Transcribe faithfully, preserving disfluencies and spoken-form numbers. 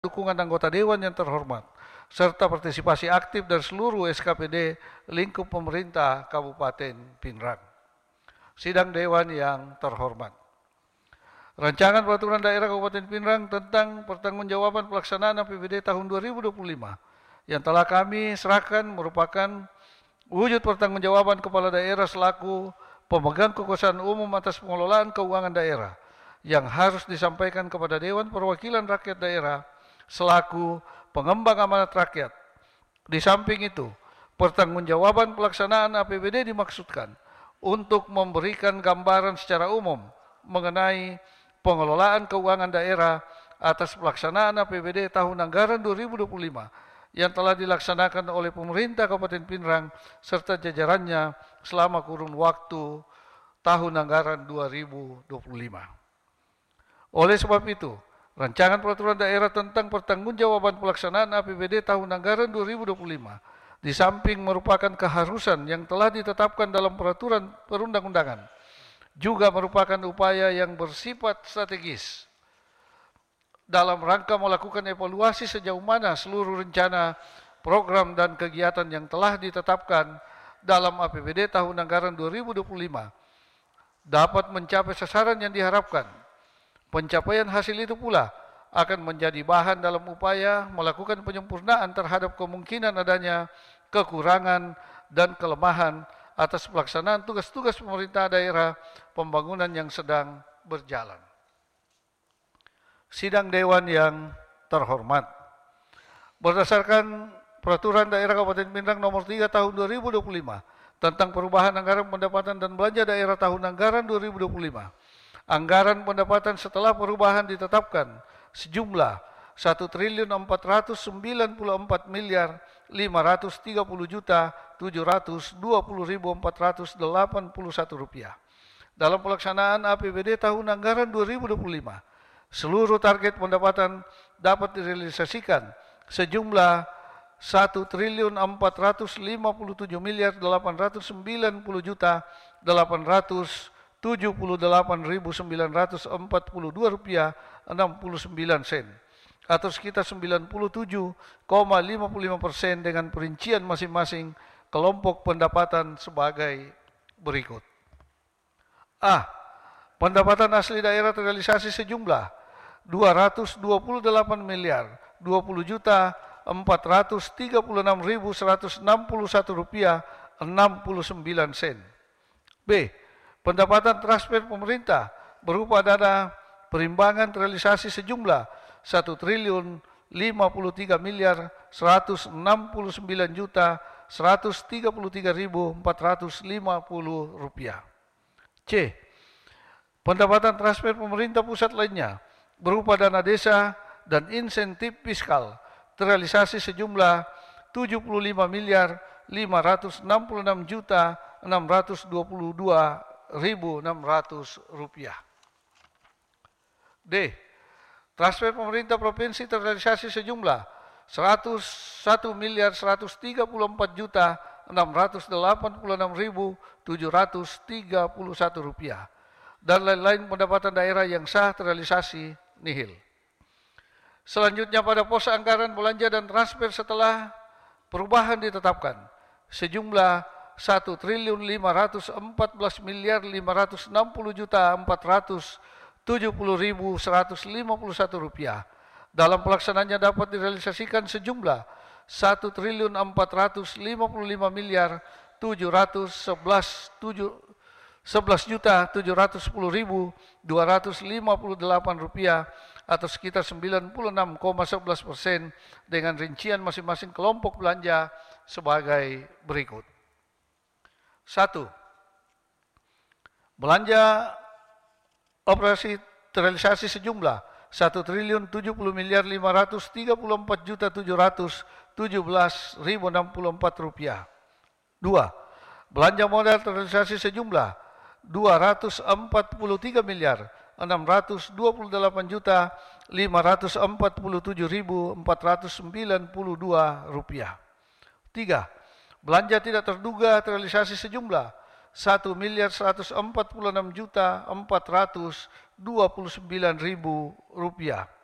dukungan anggota Dewan yang terhormat, serta partisipasi aktif dari seluruh S K P D lingkup pemerintah Kabupaten Pinrang. Sidang Dewan yang terhormat. Rancangan Peraturan Daerah Kabupaten Pinrang tentang pertanggungjawaban pelaksanaan A P B D tahun dua ribu dua puluh lima yang telah kami serahkan merupakan wujud pertanggungjawaban kepala daerah selaku pemegang kekuasaan umum atas pengelolaan keuangan daerah yang harus disampaikan kepada Dewan Perwakilan Rakyat Daerah selaku pengembang amanat rakyat. Di samping itu, pertanggungjawaban pelaksanaan A P B D dimaksudkan untuk memberikan gambaran secara umum mengenai pengelolaan keuangan daerah atas pelaksanaan A P B D tahun anggaran dua ribu dua puluh lima yang telah dilaksanakan oleh pemerintah Kabupaten Pinrang serta jajarannya selama kurun waktu tahun anggaran dua ribu dua puluh lima. Oleh sebab itu, Rancangan Peraturan Daerah tentang Pertanggungjawaban Pelaksanaan A P B D tahun anggaran dua ribu dua puluh lima di samping merupakan keharusan yang telah ditetapkan dalam peraturan perundang-undangan, juga merupakan upaya yang bersifat strategis dalam rangka melakukan evaluasi sejauh mana seluruh rencana, program, dan kegiatan yang telah ditetapkan dalam A P B D tahun anggaran dua ribu dua puluh lima dapat mencapai sasaran yang diharapkan. Pencapaian hasil itu pula akan menjadi bahan dalam upaya melakukan penyempurnaan terhadap kemungkinan adanya kekurangan dan kelemahan atas pelaksanaan tugas-tugas pemerintah daerah pembangunan yang sedang berjalan. Sidang Dewan yang terhormat. Berdasarkan Peraturan Daerah Kabupaten Pinrang nomor tiga tahun dua ribu dua puluh lima tentang perubahan anggaran pendapatan dan belanja daerah tahun anggaran dua ribu dua puluh lima, anggaran pendapatan setelah perubahan ditetapkan sejumlah satu triliun empat ratus sembilan puluh empat miliar lima ratus tiga puluh juta tujuh ratus dua puluh ribu empat ratus delapan puluh satu rupiah. Dalam pelaksanaan A P B D tahun anggaran dua ribu dua puluh lima, seluruh target pendapatan dapat direalisasikan sejumlah satu triliun empat ratus lima puluh tujuh miliar delapan ratus sembilan puluh juta delapan ratus tujuh puluh delapan ribu sembilan ratus empat puluh dua rupiah enam puluh sembilan sen atau sekitar sembilan puluh tujuh koma lima puluh lima persen dengan perincian masing-masing kelompok pendapatan sebagai berikut. A. Pendapatan asli daerah terrealisasi sejumlah dua ratus dua puluh delapan miliar dua puluh juta empat ratus tiga puluh enam ribu seratus enam puluh satu rupiah enam puluh sembilan sen. B. Pendapatan transfer pemerintah berupa dana perimbangan terrealisasi sejumlah satu triliun lima puluh tiga miliar seratus enam puluh sembilan juta seratus tiga puluh tiga ribu empat ratus lima puluh rupiah. C. Pendapatan transfer pemerintah pusat lainnya berupa dana desa dan insentif fiskal terrealisasi sejumlah tujuh puluh lima miliar lima ratus enam puluh enam juta enam ratus dua puluh dua ribu enam ratus rupiah. D. Transfer pemerintah provinsi terrealisasi sejumlah seratus satu miliar seratus tiga puluh empat juta enam ratus delapan puluh enam ribu tujuh ratus tiga puluh satu rupiah dan lain-lain pendapatan daerah yang sah terrealisasi nihil. Selanjutnya pada pos anggaran belanja dan transfer setelah perubahan ditetapkan sejumlah satu triliun lima ratus empat belas miliar lima ratus enam puluh juta empat ratus tujuh puluh ribu seratus lima puluh satu rupiah. Dalam pelaksanaannya dapat direalisasikan sejumlah satu triliun empat ratus lima puluh lima miliar tujuh ratus sebelas juta tujuh ratus sepuluh ribu dua ratus lima puluh delapan rupiah atau sekitar sembilan puluh enam koma sebelas persen dengan rincian masing-masing kelompok belanja sebagai berikut. Satu. Belanja operasi terrealisasi sejumlah satu triliun tujuh puluh miliar lima ratus tiga puluh empat juta tujuh ratus tujuh belas ribu enam puluh empat rupiah. Dua. Belanja modal terrealisasi sejumlah dua ratus empat puluh tiga miliar enam ratus dua puluh delapan juta lima ratus empat puluh tujuh ribu empat ratus sembilan puluh dua rupiah. Tiga. Belanja tidak terduga terrealisasi sejumlah satu miliar seratus empat puluh enam juta empat ratus dua puluh sembilan ribu rupiah.